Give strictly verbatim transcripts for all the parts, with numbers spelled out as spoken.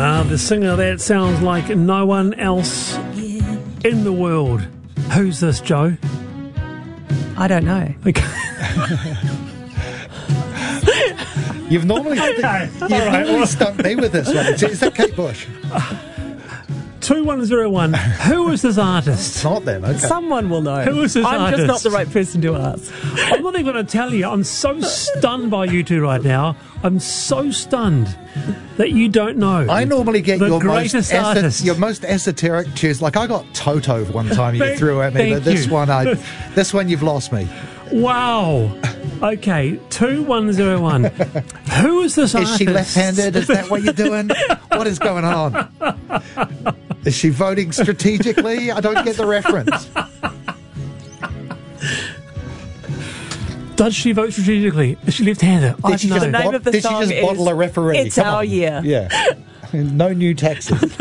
Ah, the singer that sounds like no one else in the world. Who's this, Joe? I don't know. Okay. You've normally, Okay. you've All right, normally well- stumped me with this one. Is, is that Kate Bush? two one zero one. Who is this artist? It's not them. Okay. Someone will know. Who is this I'm artist? just not the right person to ask. I'm not even going to tell you. I'm so stunned by you two right now. I'm so stunned that you don't know. I normally get the your most, greatest eso- artist. your most esoteric tunes. Like I got Toto one time you Thank- threw at me, thank but this you. one, I, this one you've lost me. Wow. Okay, two one zero one. Who is this Is artist? she left-handed? Is that what you're doing? What is going on? Is she voting strategically? I don't get the reference. Does she vote strategically? Is she left-handed? I Did she don't just, know. name bot- of the did she song just is bottle a referee? It's Come Our on. Year. Yeah. No new taxes.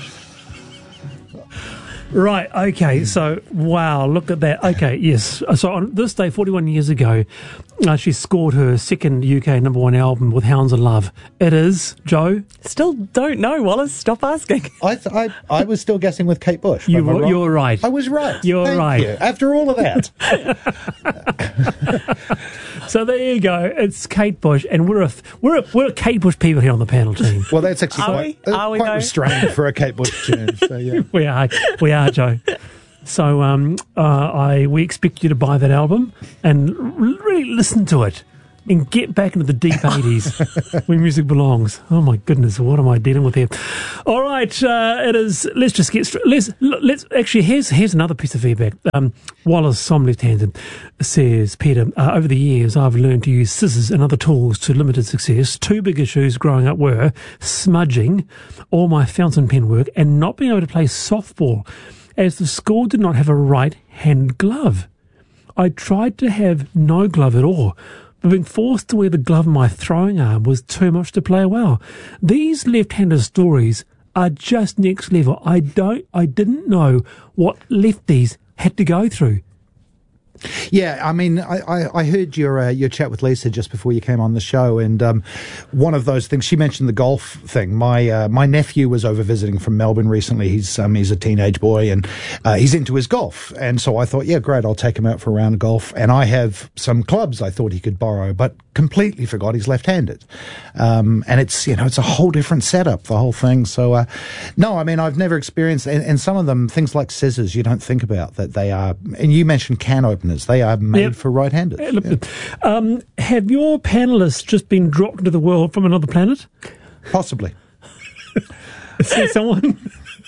Right, okay, so, wow, look at that. Okay, yes. So on this day, forty-one years ago, uh, she scored her second U K number one album with Hounds of Love. It is, Joe? Still don't know, Wallace. Stop asking. I, th- I I was still guessing with Kate Bush. You Am I were, wrong? you were right. I was right. You were Thank right. you. After all of that. So there you go. It's Kate Bush, and we're a, we're a, we're a Kate Bush people here on the panel team. Well, that's actually Are quite, we? uh, Are we, quite though? restrained for a Kate Bush tune. So, yeah. We are, we are, Joe. So um, uh, I we expect you to buy that album and r- really listen to it and get back into the deep eighties where music belongs. Oh my goodness, what am I dealing with here? All right, uh, it is. Let's just get straight. Let's let's actually here's here's another piece of feedback. Um, Wallace, I'm left-handed, says Peter. Uh, over the years, I've learned to use scissors and other tools to limited success. Two big issues growing up were smudging all my fountain pen work and not being able to play softball, as the school did not have a right-hand glove. I tried to have no glove at all, but being forced to wear the glove on my throwing arm was too much to play well. These left-handed stories are just next level. I don't, I didn't know what lefties had to go through. Yeah, I mean, I, I, I heard your uh, your chat with Lisa just before you came on the show, and um, one of those things she mentioned, the golf thing. My uh, my nephew was over visiting from Melbourne recently. He's um, he's a teenage boy, and uh, he's into his golf. And so I thought, yeah, great, I'll take him out for a round of golf. And I have some clubs I thought he could borrow, but completely forgot he's left-handed. Um, and it's you know it's a whole different setup, the whole thing. So uh, no, I mean, I've never experienced, and, and some of them, things like scissors, you don't think about that they are. And you mentioned can openers. They are made Yep. for right-handers. Uh, look, Yeah. um, have your panelists just been dropped into the world from another planet? Possibly. Is there someone?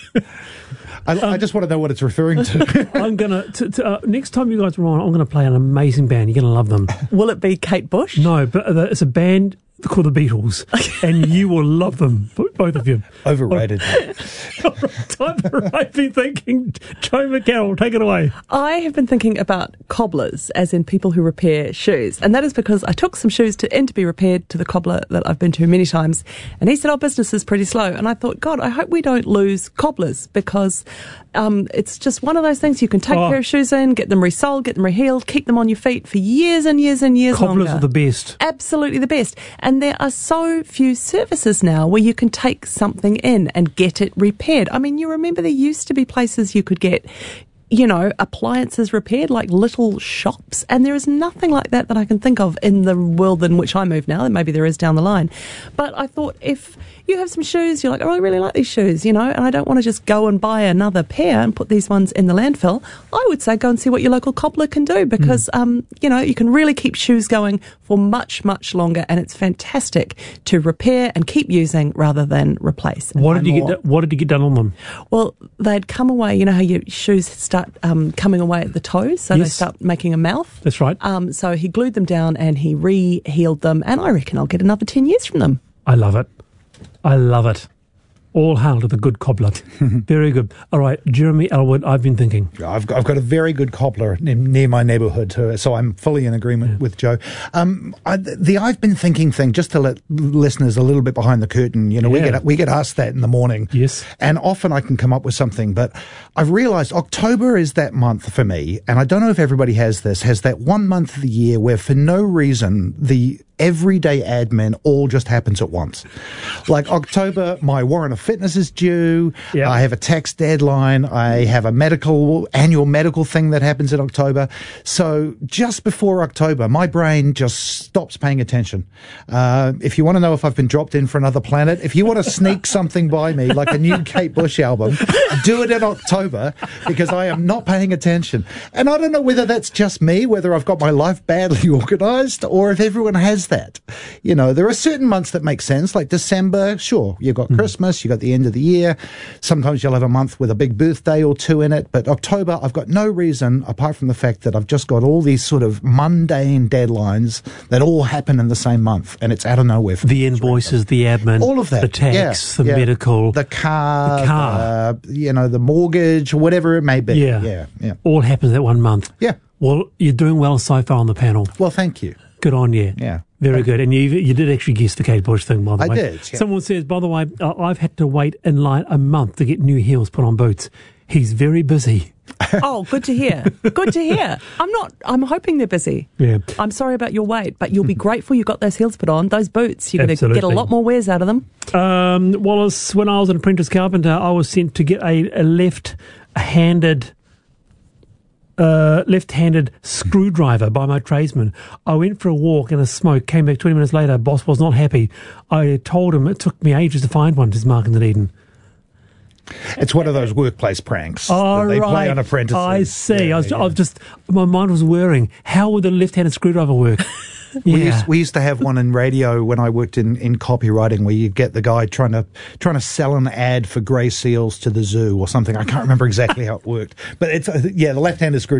I, I just want to know what it's referring to. I'm gonna to, to, uh, next time you guys are on, I'm gonna play an amazing band. You're gonna love them. Will it be Kate Bush? No, but uh, it's a band called the Beatles, and you will love them, b- both of you. Overrated. Time for I've been thinking. Joe McCarroll, take it away. I have been thinking about cobblers, as in people who repair shoes. And that is because I took some shoes to, in to be repaired to the cobbler that I've been to many times. And he said, oh, business is pretty slow. And I thought, God, I hope we don't lose cobblers, because um, it's just one of those things you can take Oh. a pair of shoes in, get them resoled, get them rehealed, keep them on your feet for years and years and years Cobblers longer. are the best. Absolutely the best. And there are so few services now where you can take something in and get it repaired. I mean, you remember there used to be places you could get, you know, appliances repaired, like little shops, and there is nothing like that that I can think of in the world in which I move now, and maybe there is down the line. But I thought, if you have some shoes, you're like, oh, I really like these shoes, you know, and I don't want to just go and buy another pair and put these ones in the landfill, I would say go and see what your local cobbler can do, because, mm. um, you know, you can really keep shoes going for much, much longer, and it's fantastic to repair and keep using rather than replace. What did you more. get? What did you get done on them? Well, they'd come away. You know how your shoes start um, coming away at the toes, so Yes. they start making a mouth. That's right. Um, so he glued them down and he re-healed them, and I reckon I'll get another ten years from them. I love it. I love it. All hail to the good cobbler. Very good. All right, Jeremy Elwood, I've been thinking. I've got, I've got a very good cobbler near, near my neighbourhood too, so I'm fully in agreement Yeah. with Joe. Um, I, the I've been thinking thing, just to let listeners a little bit behind the curtain, you know, we Yeah. get we get asked that in the morning. Yes. And often I can come up with something, but I've realised October is that month for me, and I don't know if everybody has this, has that one month of the year where for no reason the everyday admin all just happens at once. Like October, my warrant of fitness is due. Yep. I have a tax deadline. I have a medical, annual medical thing that happens in October. So just before October, my brain just stops paying attention. Uh, if you want to know if I've been dropped in for another planet, if you want to sneak something by me, like a new Kate Bush album, do it in October, because I am not paying attention. And I don't know whether that's just me, whether I've got my life badly organized, or if everyone has that. You know, there are certain months that make sense, like December, sure, you've got mm. Christmas, you've got the end of the year. Sometimes you'll have a month with a big birthday or two in it. But October, I've got no reason, apart from the fact that I've just got all these sort of mundane deadlines that all happen in the same month, and it's out of nowhere. For the invoices, the admin, all of that, the tax, yeah, the yeah. medical, the car, the car. The, you know, the mortgage, or whatever it may be. Yeah. yeah, yeah. All happens that one month. Yeah. Well, you're doing well so far on the panel. Well, thank you. Good on you. Yeah. Very good. And you you did actually guess the Kate Bush thing, by the I way. did, yeah. Someone says, by the way, uh, I've had to wait in line a month to get new heels put on boots. He's very busy. Oh, good to hear. Good to hear. I'm not, I'm hoping they're busy. Yeah. I'm sorry about your wait, but you'll be grateful you got those heels put on. Those boots, you're going to get a Absolutely. lot more wears out of them. Um, Wallace, when I was an apprentice carpenter, I was sent to get a, a left-handed uh, left-handed screwdriver by my tradesman. I went for a walk in a smoke, came back twenty minutes later. Boss was not happy. I told him it took me ages to find one, says Mark in Dunedin. It's one of those workplace pranks Oh, that they right. play on apprentices. I see. Yeah, I was, yeah. I was just, my mind was whirring. How would the left-handed screwdriver work? Yeah. We used, we used to have one in radio when I worked in, in copywriting, where you get the guy trying to trying to sell an ad for grey seals to the zoo or something. I can't remember exactly how it worked, but it's uh, yeah, the left-handed screwdriver.